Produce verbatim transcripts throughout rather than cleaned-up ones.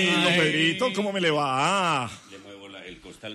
Don Pedrito, ¿cómo me le va? Le muevo la, el costal.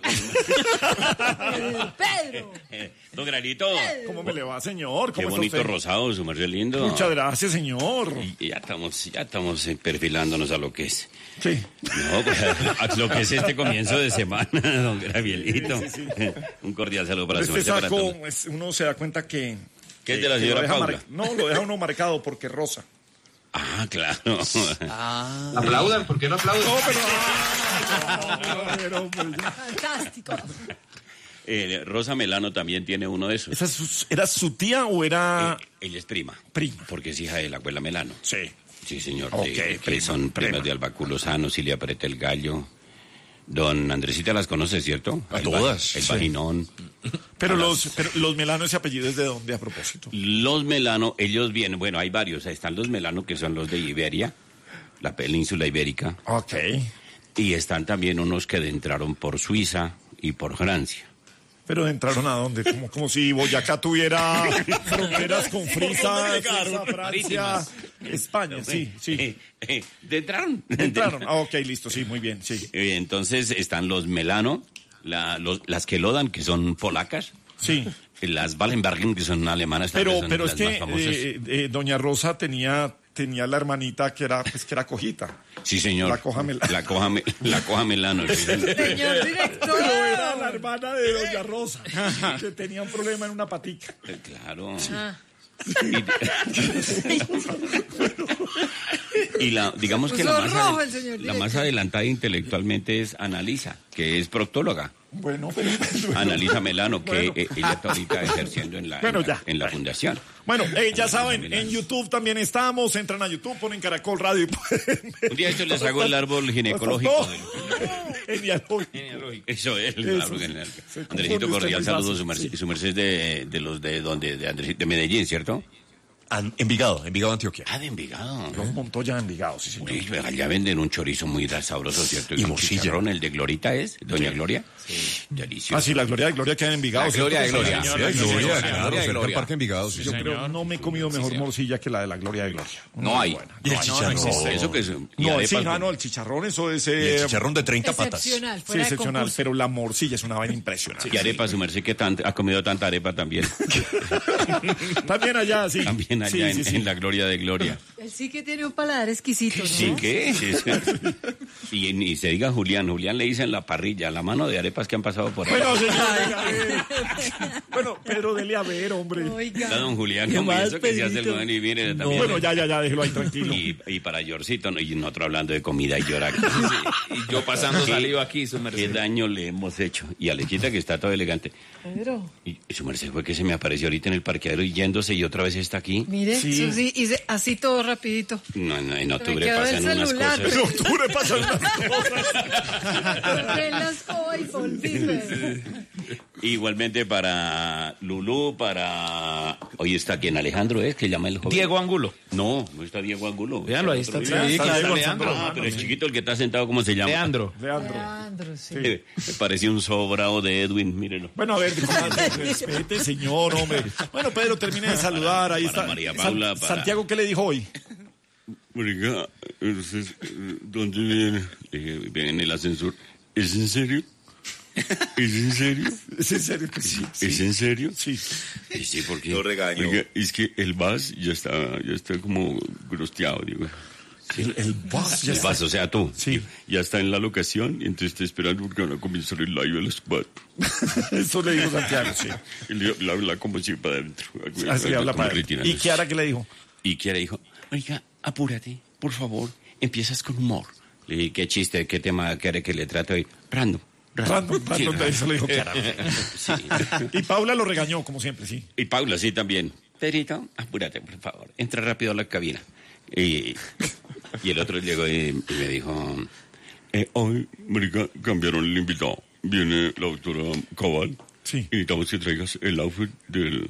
Pedro. Don Granito. ¿Cómo me le va, señor? Qué ¿Cómo bonito está usted? rosado, su merced lindo. Muchas gracias, señor. Y ya estamos, ya estamos eh, perfilándonos a lo que es. Sí. No, pues, a lo que es este comienzo de semana, don Gabrielito. Sí, sí, sí. Un cordial saludo para su Este merced, para saco, todos. es- uno se da cuenta que... ¿Qué es de la que señora lo deja Paula? mar- No, lo deja uno marcado porque es rosa. Ah, claro. Aplaudan, ¿por qué no aplaudan? No, pero... ah, pero, pues, ya. Fantástico. Eh, Rosa Melano también tiene uno de esos. ¿Esa es su- ¿Era su tía o era...? Eh, ella es prima. Prima. Porque es hija de la abuela Melano. Sí. Sí, señor. Ok, de- prima, son prima. primas de Alba Lozano, Silvia Preta el Gallo. Don Andresita las conoce, ¿cierto? A El todas, va- El sí. vaginón. Pero A los, pero los Melano, ese apellido es de dónde a propósito. Los Melano, ellos vienen, bueno, hay varios. Están los Melano, que son los de Iberia, la península ibérica. Ok. Y están también unos que entraron por Suiza y por Francia. Pero entraron a dónde, como, como si Boyacá tuviera fronteras con Frisa, Frisa, Francia, España, sí, sí. Eh, eh, de entraron. Entraron, ah, ok, listo, sí, muy bien, sí. Eh, Entonces están los Melano, la, los, las Kelodan, que son polacas. Sí, Las Wallenbergen, que son alemanas. tal vez pero, son pero es las que más famosas. eh, eh, doña Rosa tenía, tenía la hermanita que era, pues, que era cojita. Sí, señor. La coja Melano. La coja, me- la coja Melano. sí, señor. Señor director. Pero era la hermana de doña Rosa, que tenía un problema en una patica. Eh, Claro. Ah. Y, y la, digamos que Puso la más, rojo adel- el señor la director. más adelantada intelectualmente es Analisa, que es proctóloga. Bueno, pero... Analisa Melano, que Bueno. eh, ella está ahorita ejerciendo en la, Bueno, en la, ya. en la fundación. Bueno, eh, ya Analisa saben, Melano. en YouTube también estamos, entran a YouTube, ponen Caracol Radio y pueden ver. Un día esto les hago el árbol ginecológico. Genealógico. Eso es el Eso, árbol sí. genealógico. Se confunde Andresito, usted cordial muy saludo, fácil, su merced, sí. su merced es de, de los de donde, de, Andresito- de Medellín, ¿cierto? An- Envigado, Envigado, Antioquia. Ah, de Envigado. Los Montoya de Envigado, sí, señor. Uy, pero allá venden un chorizo muy sabroso, ¿cierto? Y Es un morcilla. chicharrón, el de Glorita es, doña Gloria. Sí. Delicioso. Ah, sí, la Gloria de Gloria queda en Envigado. La Gloria de ¿cierto? Gloria. Sí, Sí, señor. hay Gloria, Gloria, claro, Gloria, cerca del Gloria. Parque Envigado, sí. Yo creo no me he comido mejor morcilla que la de la Gloria de Gloria. No hay. buena. Y el No hay. chicharrón. No, no, eso que es. y No, arepas sí, ah, con- no, el chicharrón, eso es... Y eh, el chicharrón de treinta patas. Excepcional, Sí, fuera de excepcional, concurso. pero la morcilla es una vaina impresionante. Y arepa, su merced, que tan- ha comido tanta arepa también. También allá, sí. También allá Sí, en, sí, sí. en la Gloria de Gloria. Él sí que tiene un paladar exquisito, ¿no? Sí, ¿qué? Sí, sí. Y, y se diga Julián, Julián le dicen la parrilla, la mano de arepas que han pasado por ahí. Bueno, señor, venga, a ver. Bueno, Pedro, dele a ver, hombre. Está Oiga. don Julián, ¿Qué como más, eso que se hace el Pedrito? buen y mire también. Bueno, ya, ya, ya, déjelo ahí tranquilo. Y, y para Yorcito, ¿no? Y nosotros hablando de comida y llorar. Y yo pasando ¿Qué- saliva aquí, su ¿Qué merced. daño le hemos hecho? Y a Lechita, que está todo elegante. Pedro, Y, y su merced fue que se me apareció ahorita en el parqueadero y yéndose y otra vez está aquí. mire, Sí. eso sí, hice así todo rapidito. No, no, en me octubre quedó el pasan unas celular, cosas. En octubre pasan unas cosas. Corté las cosas y volví, Pedro. Igualmente para Lulú, para... Hoy está quien Alejandro es, que llama el joven. Diego Angulo. No, no está Diego Angulo. Véanlo, ahí está. otro. Sí, está claro, Diego Leandro. Ah, pero el chiquito, el que está sentado, ¿cómo se llama? Leandro. Leandro. Leandro, sí. Eh, Me parecía un sobrado de Edwin, mírenlo. Bueno, a ver, comadre, respete, señor, hombre. Bueno, Pedro, termine de saludar. Ahí Para está. María San- Paula, para- Santiago, ¿qué le dijo hoy? Oiga, entonces, ¿dónde viene? Le dije, viene en el ascensor. ¿Es en serio? ¿Es en serio? ¿Es en serio que sí? ¿Es en serio? Sí. Sí, sí, porque... Lo regaño. Oiga, es que el vas ya está, ya está como grosteado, digo. El, el boss ya El está. vas, o sea, tú. Sí. Ya está en la locación y entonces estoy esperando porque van a comenzar el live a las cuatro. Eso le dijo Santiago, sí. Y le le habla como si para adentro. Así habla Como para él. retirando. ¿Y Kiara qué le dijo? Y Kiara dijo, oiga, apúrate, por favor, empiezas con humor. Le dije, qué chiste, qué tema quiere que le trate hoy. Random. Random, Sí, random, eso le dijo Kiara. Sí. Y Paula lo regañó, como siempre, sí. Y Paula, sí, también. Pedrito, apúrate, por favor. Entra rápido a la cabina. Y, y el otro llegó y, y me dijo, eh, hoy, marica, cambiaron el invitado. Viene la doctora Cabal. Sí. Y necesitamos que traigas el outfit del,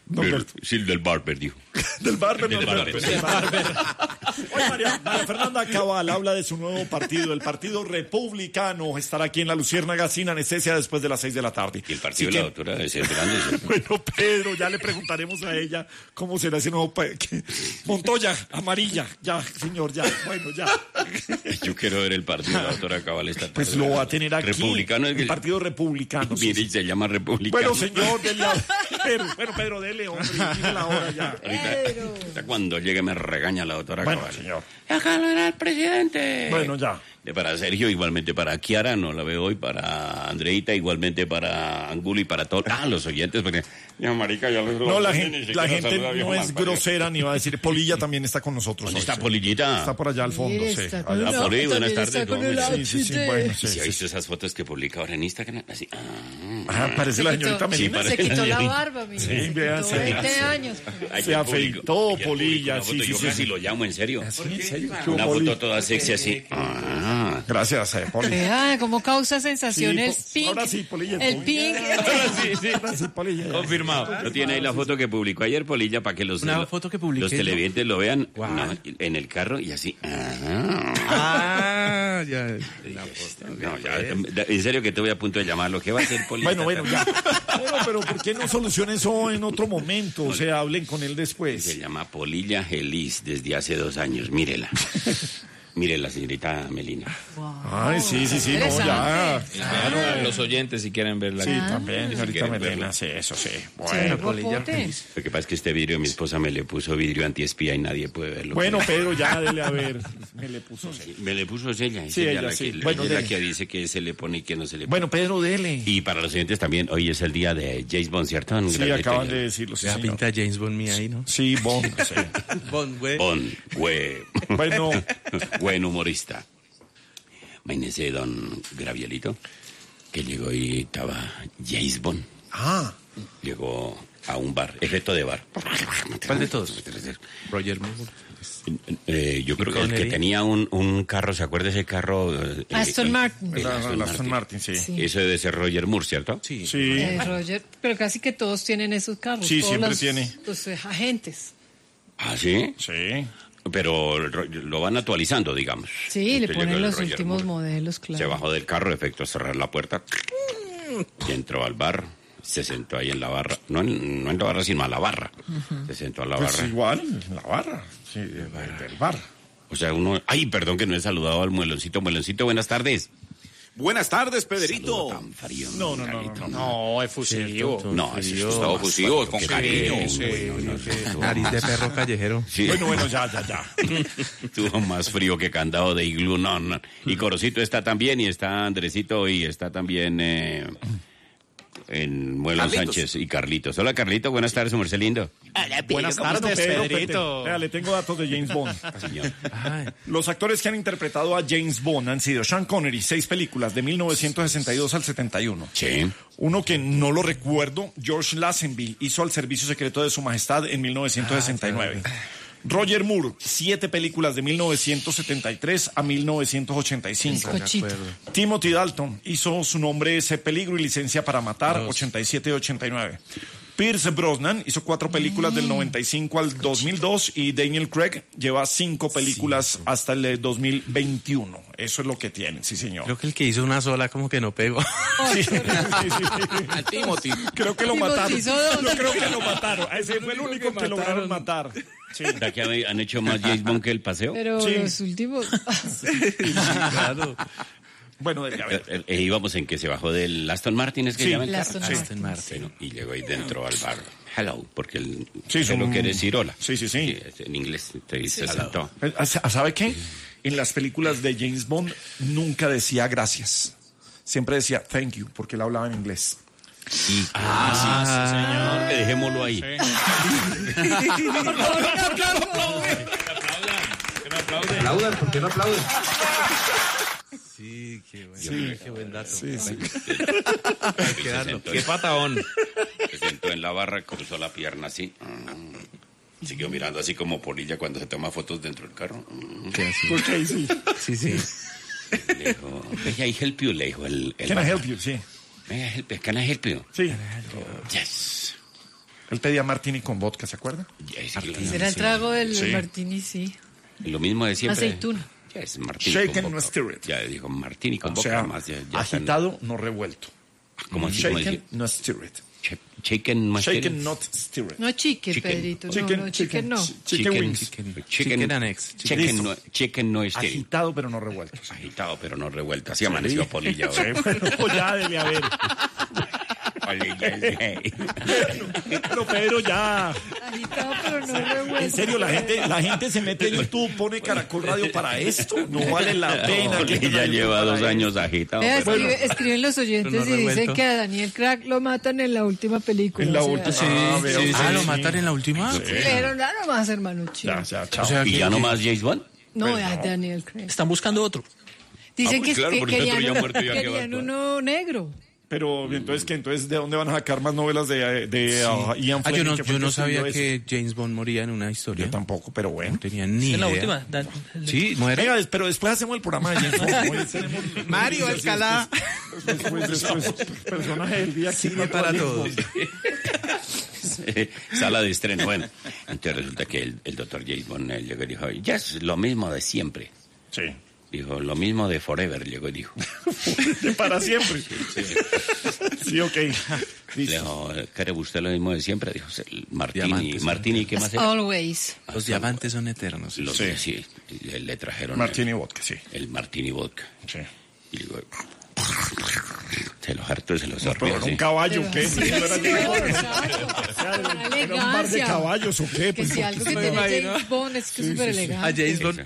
Don Sí, del barber, dijo. Del barber, Del no, barber. del barber. Oye, María, María Fernanda Cabal habla de su nuevo partido, el Partido Republicano. Estará aquí en La Luciérnaga sin anestesia después de las seis de la tarde. Y el partido Así de la que- doctora es grande. Bueno, Pedro, ya le preguntaremos a ella cómo será ese nuevo... pa- que- Montoya, amarilla, ya, señor, ya, bueno, ya. Yo quiero ver el partido de la doctora Cabal esta tarde. Pues lo va a tener aquí. Republicano es que... El Partido Republicano. sí, Mire, sí. se llama Republicano. Bueno, señor, dele a... Pedro, bueno, Pedro, dele, hombre, dile la hora ya. Ahorita, ahorita cuando llegue me regaña la doctora Bueno, Cabal. señor. ¡Déjalo era el presidente! Bueno, ya. De para Sergio, igualmente para Kiara, no la veo hoy, para Andreita, igualmente para Angulo y para todos. Ah, los oyentes, porque... Ya, marica, ya los No, la ni gente, siquiera la gente saluda, viejo no es malparido. grosera ni va a decir. Polilla también está con nosotros. ¿Dónde hoy, está sí. Polillita? Está por allá al fondo, Mire, sí. está con Allá. una- Ah, por ahí, buenas también tardes, está con no, el hombre. Sí, sí, sí, outfit de- bueno, ¿Y sí. si ha visto esas fotos que publica ahora en Instagram? Así, ah, Ajá, parece la señorita Se Melina. parece quitó la la señorita. barba, mire. Sí, se quitó vea, sí. veinte años. Ay, Se yo afeitó, publico- ayer Polilla, publico una sí, foto, sí, Yo sí, casi sí. lo llamo, en serio. ¿Sí? ¿En serio? ¿Qué Una hubo, Poli? foto toda sexy así. Ah. Gracias, eh, Poli. Vea, cómo causa sensación Sí, el po- pink. ahora sí, Polilla. El pink. Sí, sí. Ahora sí, Polilla. ya. Confirmado. ¿No tiene ahí la foto que publicó ayer, Polilla, para que los, Una los- foto que publiqué los yo. televidentes lo vean? Guau. No, en el carro y así. Ah. Ah, ya. No, ya, en serio que estuve a punto de llamarlo. ¿Qué va a hacer Polilla? Bueno, bueno, ya. Bueno, pero ¿por qué no solucionen eso en otro momento? O sea, hablen con él Se después. llama Polilla Gelis desde hace dos años. Mírela. Mírela, señorita Melina. Ay, sí, sí, sí, no, ya. Claro. Los oyentes si quieren verla. Sí, también, Si señorita quieren Melena, verlo. sí, eso sí. Sí, Bueno, ropote. Lo que pasa es que este vidrio, mi esposa me le puso vidrio antiespía y nadie puede verlo. bueno, Pedro, ya dele a ver. Me le puso. Me le puso ella. Es Sí, ella ella la sí. que, Bueno, ella es la dele. que dice que se le pone y que no se le pone. Bueno, Pedro, dele. Y para los oyentes también, hoy es el día de James Bond, ¿cierto? Un Sí, gran acaban detalle. de decirlo, sí, Ya señor. pinta James Bond mía ahí, ¿no? Sí, Bond, sí. Bond, güey. Bond, güey. Bueno, Buen humorista. Imagínese don Gravielito, que llegó y estaba James Bond. ah, Llegó a un bar, efecto de bar. ¿Cuál de todos? Roger Moore. Eh, yo creo que el que Connery. tenía un, un carro, ¿se acuerda ese carro? Eh, Aston el- Martin. el la, Aston la Aston Martin. Martin, sí. Sí. Sí, Eso debe ser Roger Moore, ¿cierto? Sí. Eh, Roger, pero casi que todos tienen esos carros. Sí, todos siempre los- tiene. Los eh, agentes. Ah, ¿sí? sí. Pero ro- lo van actualizando, digamos. Sí, le Usted ponen llegó el los Roger últimos Moore. modelos, Se claro. bajó del carro, efecto cerrar la puerta. Y entró al bar. Se sentó ahí en la barra. No en, no en la barra, sino a la barra. Se sentó a la Pues barra. igual, la barra. Sí, del, del bar. O sea, uno... Ay, perdón que no he saludado al mueloncito. Mueloncito, buenas tardes. Buenas tardes, Saludo Pedrito. tan frío, No, no, no, Carlito. no, No, es fusivo. No, es Frío. estado fusivo, con Sí, cariño. sí, Nariz de perro callejero. Sí. Bueno, bueno, ya, ya, ya. Tuvo más frío que candado de iglú. No, no. Y Corocito está también, y está Andresito, y está también eh, en Muelón Carlitos. Sánchez y Carlitos. Hola, Carlito, buenas tardes, Merced lindo. Buenas Bueno, tardes, Pedro, Pedrito. Vea, le tengo datos de James Bond. Señor. Ay, Los actores que han interpretado a James Bond han sido Sean Connery, seis películas, de mil novecientos sesenta y dos al setenta y uno. Sí. Uno que no lo recuerdo, George Lazenby, hizo Al Servicio Secreto de Su Majestad en mil novecientos sesenta y nueve. Roger Moore, siete películas de mil novecientos setenta y tres a mil novecientos ochenta y cinco. Cochito. Timothy Dalton hizo Su nombre es Peligro y Licencia para Matar, ochenta y siete y ochenta y nueve. Pierce Brosnan hizo cuatro películas del noventa y cinco al dos mil dos y Daniel Craig lleva cinco películas hasta el eh, dos mil veintiuno. Eso es lo que tienen, sí señor. creo que el que hizo una sola como que no pegó. Sí, sí, sí. A Timothy. Creo que lo Timothy mataron. hizo dos. Yo creo que lo mataron. Ese fue el único único que que lograron mataron. matar. Sí. ¿Verdad que han- han hecho más James Bond que el paseo? Pero Sí. los últimos. Claro. Bueno, a ver. Eh, eh, íbamos en que se bajó del Aston Martin, es que Sí. llama el El carro? Aston Sí. Martin. Bueno, y llegó ahí dentro al bar. Hello, porque él Sí, sí, son- lo quiere decir hola. Sí, sí, sí. En inglés te- se sentó. ¿Sabe qué? En las películas de James Bond nunca decía gracias. Siempre decía thank you, porque él hablaba en inglés. Ah, señor. Dejémoslo ahí. Aplaudan, ¿por qué no aplauden? Sí, qué bueno. Qué buen dato. Sí, sí. Hay que darlo. Sentó, Qué patadón. se sentó en la barra, cruzó la pierna así. Mm. Siguió mirando así como Polilla cuando se toma fotos dentro del carro. Mm. ¿Qué así? ¿Por qué? Sí. Sí, sí. Le dijo, "May I help you?", le dijo el... el Can I barman. help you? Sí. May I help you? Can I help you? Sí. Yes. Él pedía martini con vodka, ¿se acuerda? Es, Será el trago del Sí. martini, sí. lo mismo de siempre. Aceituna. Ya es martini Shaken, con no vodka. stirred. Ya dijo martini con O vodka sea, más. Ya, ya están- agitado, no revuelto. ¿Cómo así? ¿Cómo Shaken, decir? no stirred. Ch- Shaken, más Shaken, que- not stirred. No chicken, Chicken. Pedrito. No, Chicken, no, chicken no. Chicken, Chicken, wings. Chicken, Chicken- chicken and eggs. Chicken Listo. no, chicken no es que- Agitado, pero no revuelto. agitado, pero no revuelto. Así amaneció Polilla hoy. Sí, bueno, ya dele a ver. Polilla, sí. Pero Pedro, ya. Agitado, pero no revuelto. En serio, la gente, la gente se mete en YouTube, pone Caracol Radio para esto. No vale la pena. que Polilla entren a lleva YouTube dos para años agitado. Vea, pero- escribe- escriben los oyentes Pero no y dicen revuelto. que a Daniel Crack lo matan en la última película. En la o sea, última. Sí, Ah, sí, veo, sí. sí, Ah, ¿lo sí. matan en la última? Pero nada más, hermano chido. Ya, ya, chao. O sea, ¿Y que- ya no que- más James Bond? No, a Daniel Craig. Están buscando otro. Dicen Ah, pues que, claro, que porque el otro querían, ya muerto, ya que va a querían actuar. uno negro. Pero entonces, ¿qué? Entonces, ¿de dónde van a sacar más novelas de, de uh, Ian Ah, yo Fleming? no, que fue yo el no que sabía escribió eso? que James Bond moría en una historia. Yo tampoco, pero bueno. No tenía ni Es la idea. última. Dan- Sí, muere. Venga, pero después hacemos el programa de James Bond. Hoy tenemos- Mario Sí, Alcalá. Después, después, después, personaje del día. aquí Cine en para James todos. Bond. Sala de estreno. Bueno, entonces resulta que el, el doctor James Bond eh, llegó y dijo, ya es lo mismo de siempre. Sí. Dijo, lo mismo de Forever, llegó y dijo. De para siempre. Sí, ok. Le Listo. dijo, ¿quiere usted lo mismo de siempre? Dijo, "Sí, Martini, Diamantes. Martini, ¿qué más As era? always. Los diamantes son eternos. Los Sí. que sí, le, le trajeron Martini vodka, sí. el, el Martini Vodka. Sí. Y digo, se los hartó, se los Pero sorbió. era ¿sí? un caballo, ¿qué? Sí, No era sí, James Bond. exacto. Una Era un par de elegancia. caballos, ¿o qué? Que Pues, si ¿por algo qué que se- tiene James Bond es que es súper A elegante. James Bond.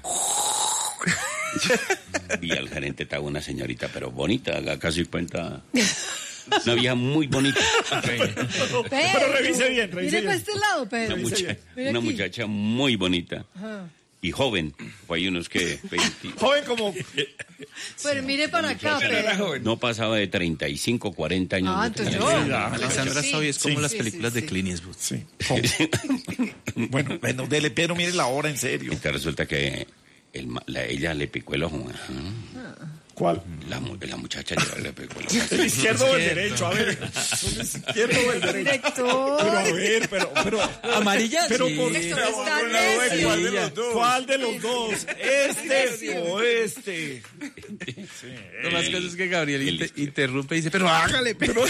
Y al gerente estaba una señorita, pero bonita, haga casi cuenta. Una vieja muy bonita. Pedro, Pero revise bien, revise Mire bien. para este lado, Pedro. Una, mucha- Mira una aquí. muchacha muy bonita Ajá. y joven. Fue ahí unos que veinte, Joven como... Pero mire para acá, Pedro. no pasaba de treinta y cinco, cuarenta años. Ah, de entonces tener. yo. Sí, ya. Alexandra Sí, Soy es como sí, las sí, películas sí, de sí. Clint Eastwood. Sí. Bueno, bueno, dele, Pedro, mire la hora, en serio. Entonces resulta que el ma- la- ella le picó el ojo. Ajá. ¿Cuál? La, mu- la muchacha le, le picó el ojo. ¿El izquierdo o el derecho? A ver. ¿El izquierdo o el derecho? Director. Pero a ver, pero... pero Amarilla. Pero sí. por Director, qué? está ¿Cuál de necio. los dos? ¿Cuál de los dos? ¿Este o este? Lo más cosa es que Gabriel El inter- izquierdo. interrumpe y dice, pero hágale, pero...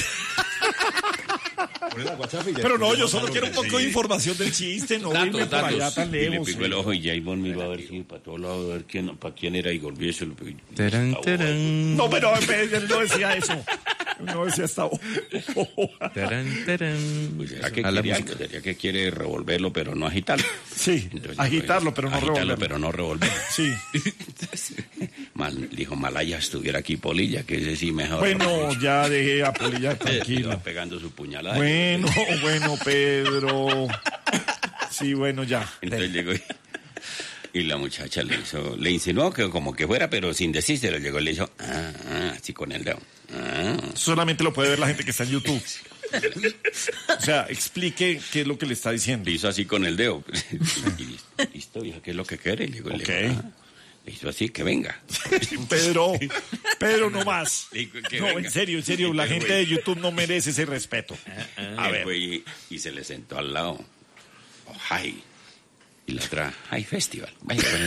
Pero no, yo solo quiero un poco de información del chiste, no Datos, irme por datos. allá tan Y le lejos. picó el ojo y James Bond me iba a ver si para todos lados, a ver quién, para quién era y volvió eso. lo picó. Tarán, tarán. No, pero él no decía eso. Él no decía hasta... Tarán, tarán. Pues será que A la quiere música. algo, sería que quiere revolverlo, pero no agitarlo. Sí, Entonces, agitarlo, pero no agitarlo, revolverlo. pero no revolverlo. Sí. Mal, dijo, Malaya estuviera aquí Polilla, que ese sí mejor. Bueno, ya dejé a Polilla Iba tranquilo. pegando su puñalada. Bueno, bueno, Pedro. Sí, bueno, ya. Entonces llegó y, y la muchacha le hizo, le insinuó que como que fuera, pero sin decírselo. Llegó y le hizo, ah, ah, así con el dedo. Ah. Solamente lo puede ver la gente que está en YouTube. O sea, explique qué es lo que le está diciendo. Le hizo así con el dedo. Y, y, listo, vieja, ¿qué es lo que quiere? Le, digo, le, Ok. dijo, ah. Le hizo así, que venga. Pedro, Pedro, no más. Digo, que No, venga. en serio, en serio, la gente de YouTube no merece ese respeto. A Él ver. fue y, y se le sentó al lado. Oh, hi. Y la otra, hi festival. Vaya, bueno.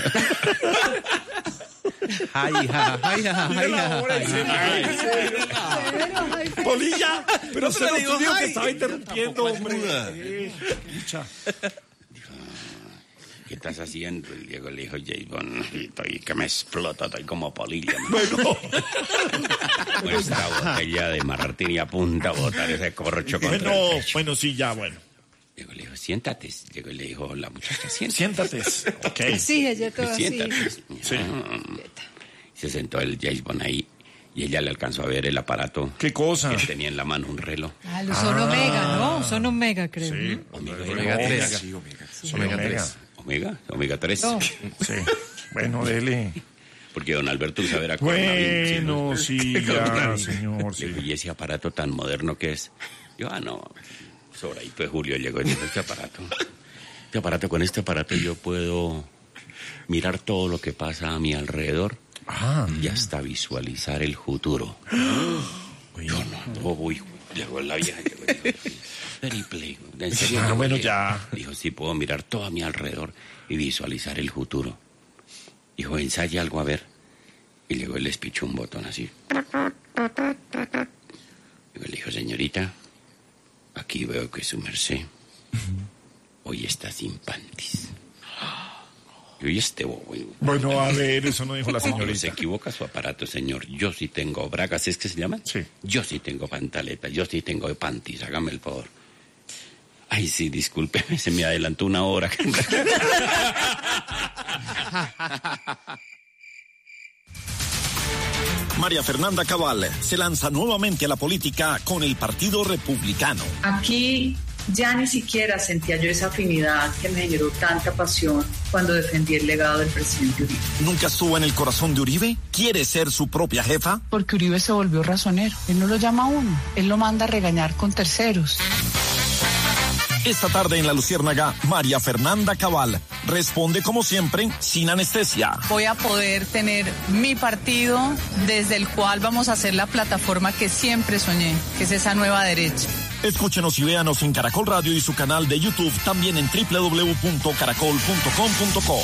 Ay, ja, ay, ja, Mire ay, la ja, hora, ay, en ja. serio. Pedro, ay, Pedro. Polilla, pero usted no digo, dijo que ay. estaba interrumpiendo, hombre. Eh, escucha. ¿Qué estás haciendo? Y Diego le dijo, James Bond, estoy que me explota, estoy como polilla. Bueno, Con esta botella de martini a punta a botar ese corcho contra bueno, el pecho. bueno, sí, ya, bueno. Diego le dijo, siéntate. Diego le dijo, la muchacha, siéntate. Siéntate. Ok. Sí, ella toda así. Siéntate. Sí. Ah. Se sentó el James Bond ahí y ella le alcanzó a ver el aparato ¿Qué cosa? que tenía en la mano, un reloj. Ah, los son omega, ¿no? Son omega, creo. Sí. Omega tres. Sí, Omega omega. tres. Omega, Omega tres. No. Sí. Bueno, dele. Porque don Alberto usaba era coronavirus, ¿sí, no? Bueno, sí, ya, señor, Le digo, sí. ¿y ese aparato tan moderno que es? Yo, ah, no. Sobradito de Julio llegó y dijo, este aparato. Este aparato, con este aparato yo puedo mirar todo lo que pasa a mi alrededor Ah, y hasta visualizar el futuro. Yo no, no voy, Llegó la vieja que me dijo, Periple, ¿en serio? Ah, te bueno, oye?". ya. Dijo, sí, puedo mirar todo a mi alrededor y visualizar el futuro. Dijo, ensaya algo a ver. Y luego él les pichó un botón así. Y le dijo, señorita, aquí veo que su merced hoy está sin panties. Yo y este bobo. Bueno, a ver, eso no dijo la Se señorita. equivoca su aparato, señor. Yo sí tengo bragas, ¿es que se llaman? Sí. Yo sí tengo pantaletas, yo sí tengo panties, hágame el favor. Ay, sí, discúlpeme, se me adelantó una hora. María Fernanda Cabal se lanza nuevamente a la política con el Partido Republicano. Aquí ya ni siquiera sentía yo esa afinidad que me generó tanta pasión cuando defendí el legado del presidente Uribe. ¿Nunca estuvo en el corazón de Uribe? ¿Quiere ser su propia jefa? Porque Uribe se volvió razonero. Él no lo llama a uno, él lo manda a regañar con terceros. Esta tarde en La Luciérnaga, María Fernanda Cabal responde como siempre, sin anestesia. Voy a poder tener mi partido desde el cual vamos a hacer la plataforma que siempre soñé, que es esa nueva derecha. Escúchenos y véanos en Caracol Radio y su canal de YouTube, también en doble u doble u doble u punto caracol punto com punto co.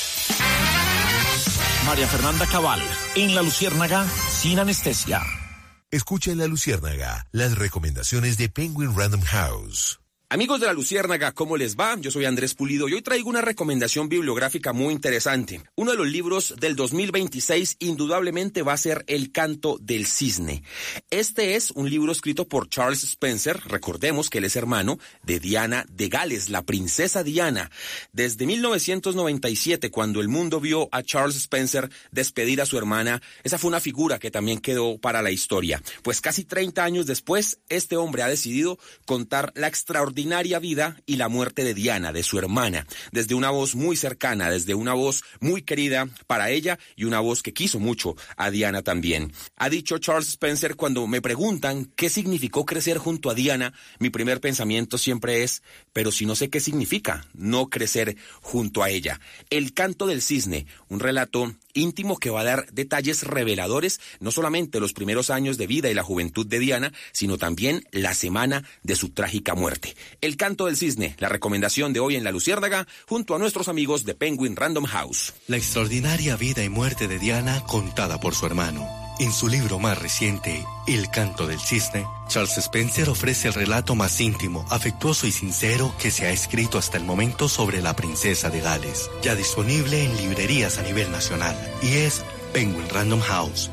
María Fernanda Cabal, en La Luciérnaga, sin anestesia. Escucha en La Luciérnaga las recomendaciones de Penguin Random House. Amigos de La Luciérnaga, ¿cómo les va? Yo soy Andrés Pulido y hoy traigo una recomendación bibliográfica muy interesante. Uno de los libros del dos mil veintiséis indudablemente va a ser El Canto del Cisne. Este es un libro escrito por Charles Spencer. Recordemos que él es hermano de Diana de Gales, la princesa Diana. Desde mil novecientos noventa y siete, cuando el mundo vio a Charles Spencer despedir a su hermana, esa fue una figura que también quedó para la historia. Pues casi treinta años después, este hombre ha decidido contar la extraordinaria ordinaria vida y la muerte de Diana, de su hermana, desde una voz muy cercana, desde una voz muy querida para ella y una voz que quiso mucho a Diana también. Ha dicho Charles Spencer, cuando me preguntan qué significó crecer junto a Diana, mi primer pensamiento siempre es, pero si no sé qué significa no crecer junto a ella. El Canto del Cisne, un relato íntimo que va a dar detalles reveladores, no solamente los primeros años de vida y la juventud de Diana, sino también la semana de su trágica muerte. El Canto del Cisne, la recomendación de hoy en La Luciérnaga, junto a nuestros amigos de Penguin Random House. La extraordinaria vida y muerte de Diana contada por su hermano. En su libro más reciente, El Canto del Cisne, Charles Spencer ofrece el relato más íntimo, afectuoso y sincero que se ha escrito hasta el momento sobre la princesa de Gales, ya disponible en librerías a nivel nacional, y es Penguin Random House.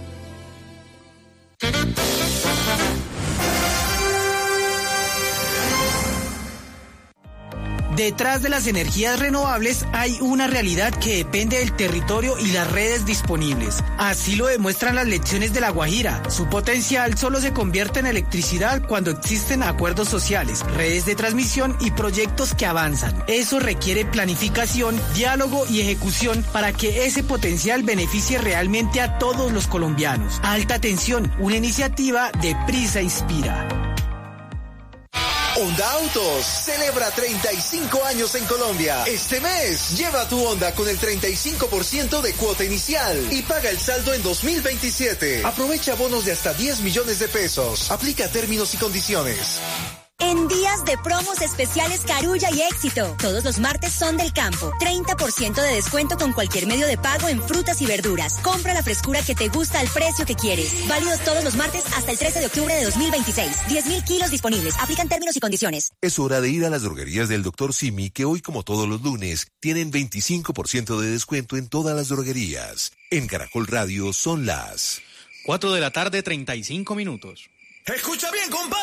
Detrás de las energías renovables hay una realidad que depende del territorio y las redes disponibles. Así lo demuestran las lecciones de La Guajira. Su potencial solo se convierte en electricidad cuando existen acuerdos sociales, redes de transmisión y proyectos que avanzan. Eso requiere planificación, diálogo y ejecución para que ese potencial beneficie realmente a todos los colombianos. Alta Tensión, una iniciativa de Prisa Inspira. Honda Autos celebra treinta y cinco años en Colombia. Este mes, lleva tu Honda con el treinta y cinco por ciento de cuota inicial y paga el saldo en dos mil veintisiete. Aprovecha bonos de hasta diez millones de pesos. Aplica términos y condiciones. En días de promos especiales Carulla y Éxito. Todos los martes son del campo. treinta por ciento de descuento con cualquier medio de pago en frutas y verduras. Compra la frescura que te gusta al precio que quieres. Válido todos los martes hasta el trece de octubre de dos mil veintiséis. diez mil kilos disponibles. Aplican términos y condiciones. Es hora de ir a las droguerías del doctor Simi, que hoy, como todos los lunes, tienen veinticinco por ciento de descuento en todas las droguerías. En Caracol Radio son las cuatro de la tarde, treinta y cinco minutos. Escucha bien, compadre.